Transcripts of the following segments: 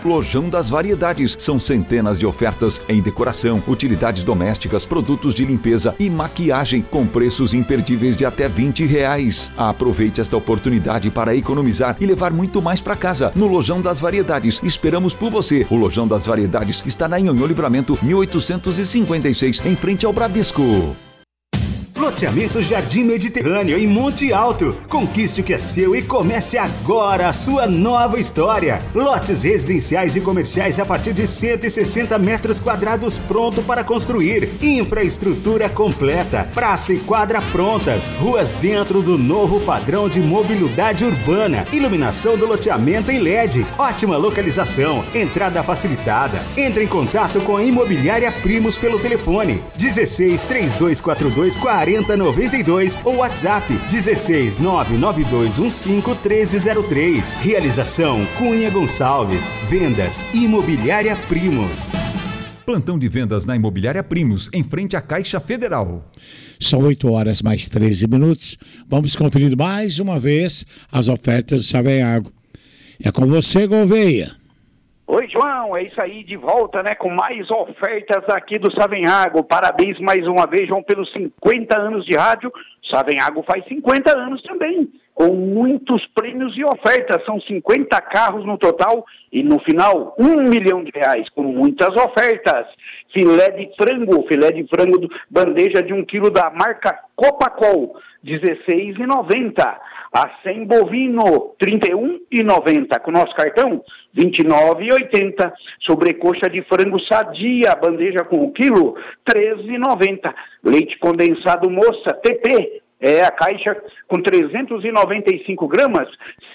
Lojão das Variedades. São centenas de ofertas em decoração, utilidades domésticas, produtos de limpeza e maquiagem com preços imperdíveis de até R$20. Aproveite esta oportunidade para economizar e levar muito mais para casa. No Lojão das Variedades, esperamos por você. O Lojão das Variedades está na Nhonhô Livramento 1856, em frente ao Bradesco. Loteamento Jardim Mediterrâneo em Monte Alto. Conquiste o que é seu e comece agora a sua nova história. Lotes residenciais e comerciais a partir de 160 metros quadrados pronto para construir. Infraestrutura completa. Praça e quadra prontas. Ruas dentro do novo padrão de mobilidade urbana. Iluminação do loteamento em LED. Ótima localização. Entrada facilitada. Entre em contato com a Imobiliária Primos pelo telefone 16 3242 4092 ou WhatsApp 16 99215 1303. Realização Cunha Gonçalves. Vendas Imobiliária Primos. Plantão de vendas na Imobiliária Primos, em frente à Caixa Federal. São 8h mais 13 minutos. Vamos conferir mais uma vez as ofertas do Savenhago. É com você, Gouveia. Oi, João, é isso aí, de volta, né, com mais ofertas aqui do Savenhago. Parabéns mais uma vez, João, pelos 50 anos de rádio. Savenhago faz 50 anos também, com muitos prêmios e ofertas. São 50 carros no total e no final R$1 milhão, com muitas ofertas. Filé de frango, bandeja de 1 quilo da marca Copacol, R$16,90. Acém bovino, R$31,90. Com nosso cartão, R$29,80. Sobrecoxa de frango sadia, bandeja com 1 quilo, R$13,90. Leite condensado moça, TP, a caixa com 395 gramas,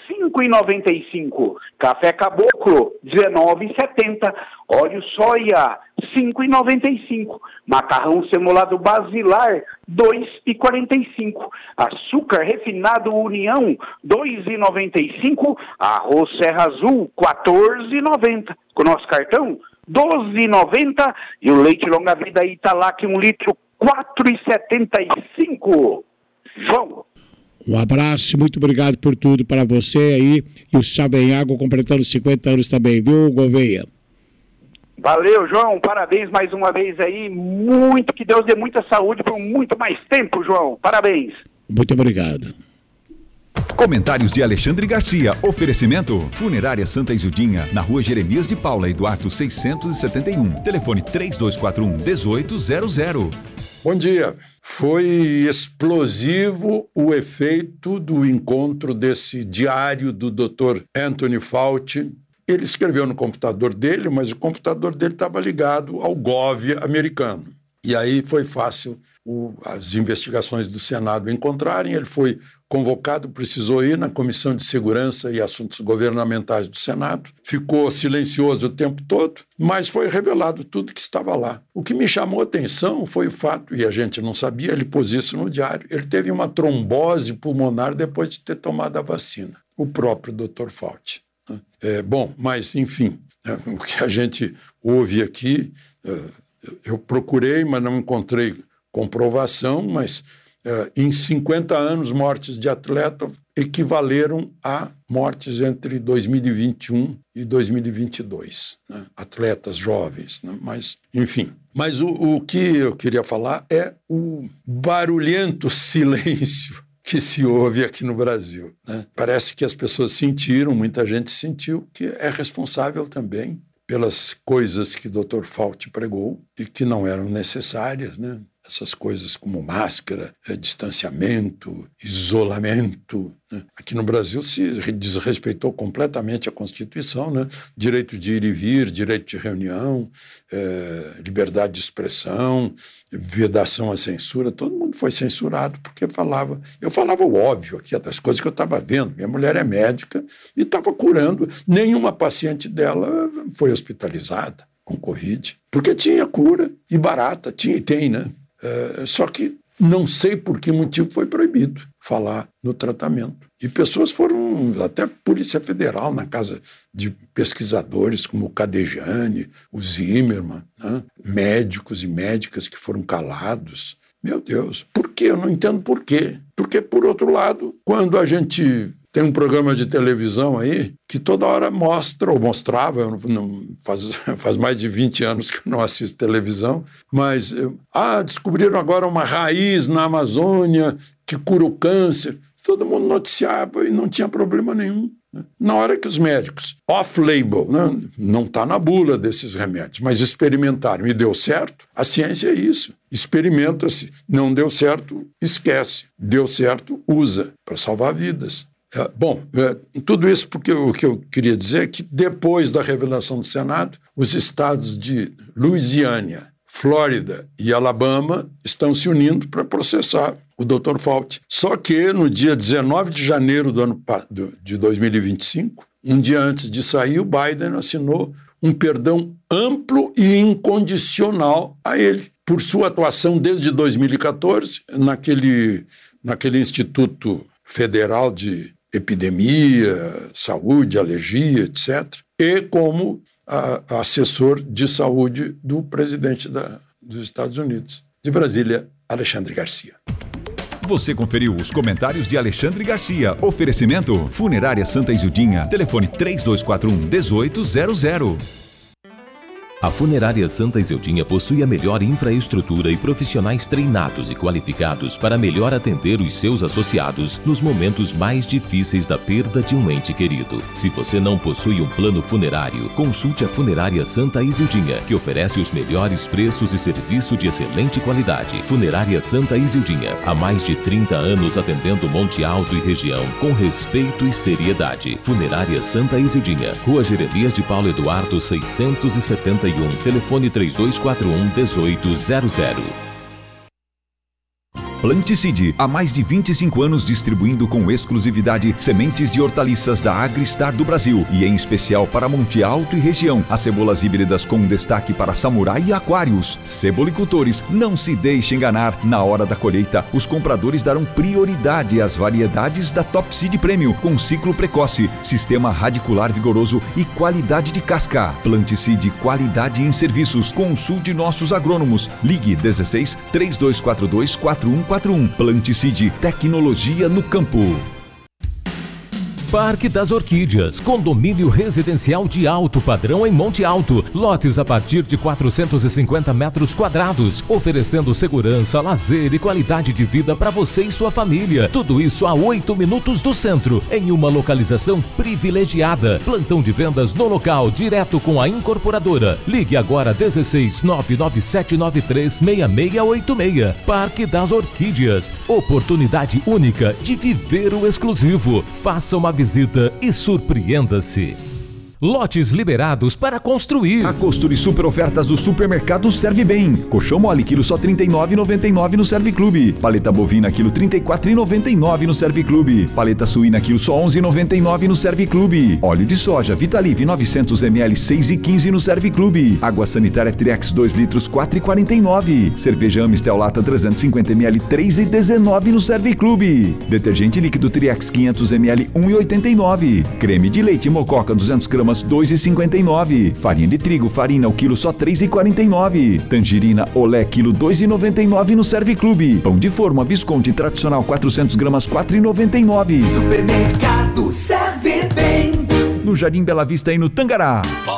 R$5,95. Café caboclo, R$19,70. Óleo soia, R$5,95. Macarrão semolado basilar, R$2,45. Açúcar refinado União, R$2,95. Arroz Serra Azul, R$14,90. Com nosso cartão, R$12,90. E o leite longa vida Italac, 1 litro, R$4,75. João. Um abraço e muito obrigado por tudo para você aí. E o Savenhago completando 50 anos também, viu, Gouveia? Valeu, João. Parabéns mais uma vez aí. Muito, que Deus dê muita saúde por muito mais tempo, João. Parabéns. Muito obrigado. Comentários de Alexandre Garcia. Oferecimento: Funerária Santa Isildinha, na Rua Jeremias de Paula, Eduardo 671. Telefone 3241-1800. Bom dia. Foi explosivo o efeito do encontro desse diário do Dr. Anthony Fauci. Ele escreveu no computador dele, mas o computador dele estava ligado ao Gov americano. E aí foi fácil as investigações do Senado encontrarem. Ele foi convocado, precisou ir na Comissão de Segurança e Assuntos Governamentais do Senado. Ficou silencioso o tempo todo, mas foi revelado tudo que estava lá. O que me chamou a atenção foi o fato, e a gente não sabia, ele pôs isso no diário, ele teve uma trombose pulmonar depois de ter tomado a vacina. O próprio Dr. Fauci. Bom, mas enfim, o que a gente ouve aqui, eu procurei, mas não encontrei comprovação, mas em 50 anos, mortes de atleta equivaleram a mortes entre 2021 e 2022. Né? Atletas jovens, né? Mas, enfim. Mas o que eu queria falar é o barulhento silêncio que se ouve aqui no Brasil. Né? Parece que as pessoas sentiram, muita gente sentiu, que é responsável também pelas coisas que o Dr. Fauci pregou e que não eram necessárias, né? Essas coisas como máscara, distanciamento, isolamento. Né? Aqui no Brasil se desrespeitou completamente a Constituição, né? Direito de ir e vir, direito de reunião, liberdade de expressão, vedação à censura. Todo mundo foi censurado porque eu falava o óbvio aqui, das coisas que eu estava vendo. Minha mulher é médica e estava curando. Nenhuma paciente dela foi hospitalizada com Covid, porque tinha cura e barata, tinha e tem, né? Só que não sei por que motivo foi proibido falar no tratamento. E pessoas foram, até a Polícia Federal, na casa de pesquisadores como o Cadejane, o Zimmermann, né? Médicos e médicas que foram calados. Meu Deus, por quê? Eu não entendo por quê. Porque, por outro lado, quando a gente Tem um programa de televisão aí que toda hora mostra, ou mostrava, faz mais de 20 anos que eu não assisto televisão, mas descobriram agora uma raiz na Amazônia que cura o câncer. Todo mundo noticiava e não tinha problema nenhum. Na hora que os médicos, off-label, né, não está na bula desses remédios, mas experimentaram e deu certo, a ciência é isso. Experimenta-se, não deu certo, esquece. Deu certo, usa para salvar vidas. Tudo isso porque o que eu queria dizer é que depois da revelação do Senado, os estados de Louisiana, Flórida e Alabama estão se unindo para processar o Dr. Fauci. Só que no dia 19 de janeiro de 2025, um dia antes de sair, o Biden assinou um perdão amplo e incondicional a ele, por sua atuação desde 2014 naquele Instituto Federal de Epidemia, Saúde, Alergia, etc., e como assessor de saúde do presidente dos Estados Unidos. De Brasília, Alexandre Garcia. Você conferiu os comentários de Alexandre Garcia. Oferecimento: Funerária Santa Isildinha. Telefone 3241-1800. A Funerária Santa Isildinha possui a melhor infraestrutura e profissionais treinados e qualificados para melhor atender os seus associados nos momentos mais difíceis da perda de um ente querido. Se você não possui um plano funerário, consulte a Funerária Santa Isildinha, que oferece os melhores preços e serviço de excelente qualidade. Funerária Santa Isildinha, há mais de 30 anos atendendo Monte Alto e região com respeito e seriedade. Funerária Santa Isildinha, Rua Jeremias de Paulo Eduardo 671, telefone 3241-1800. Planticide, há mais de 25 anos distribuindo com exclusividade sementes de hortaliças da Agristar do Brasil e em especial para Monte Alto e região. As cebolas híbridas com destaque para Samurai e Aquários. Cebolicultores, não se deixe enganar. Na hora da colheita, os compradores darão prioridade às variedades da Top Seed Premium com ciclo precoce, sistema radicular vigoroso e qualidade de casca. Planticide, qualidade em serviços. Consulte nossos agrônomos. Ligue 16 3242 4141. Planticide, tecnologia no campo. Parque das Orquídeas, condomínio residencial de alto padrão em Monte Alto. Lotes a partir de 450 metros quadrados, oferecendo segurança, lazer e qualidade de vida para você e sua família. Tudo isso a 8 minutos do centro, em uma localização privilegiada. Plantão de vendas no local, direto com a incorporadora. Ligue agora 16 99793 6686. Parque das Orquídeas, oportunidade única de viver o exclusivo. Faça uma visita e surpreenda-se. Lotes liberados para construir. A Costura e super ofertas do supermercado Serve Bem. Colchão mole, quilo só R$ 39,99 no Serve Clube. Paleta bovina, quilo R$ 34,99 no Serve Clube. Paleta suína, quilo só R$ 11,99 no Serve Clube. Óleo de soja Vitalive 900 ml, R$ 6,15 no Serve Clube. Água sanitária Triex 2 litros, R$ 4,49. Cerveja Amistel Lata 350 ml, R$ 3,19 no Serve Clube. Detergente líquido Triex 500 ml, R$ 1,89. Creme de leite Mococa 200 gramas, R$ 2,59. Farinha de trigo, farina, o quilo só R$ 3,49. Tangerina Olé, quilo R$ 2,99 no Serve Clube. Pão de forma Visconti tradicional 400 gramas, R$ 4,99. Supermercado Serve Bem. No Jardim Bela Vista e no Tangará.